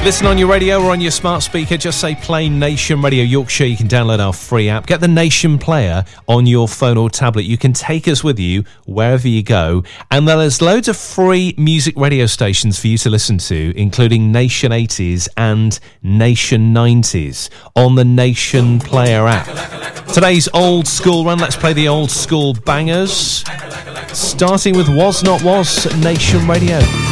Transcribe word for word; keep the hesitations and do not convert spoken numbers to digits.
Listen on your radio or on your smart speaker, just say Play Nation Radio Yorkshire. You can download our free app. Get the Nation Player on your phone or tablet. You can take us with you wherever you go. And there's loads of free music radio stations for you to listen to, including Nation eighties and Nation nineties on the Nation Player app. Today's old school run, let's play the old school bangers. Starting with Was Not Was, Nation Radio.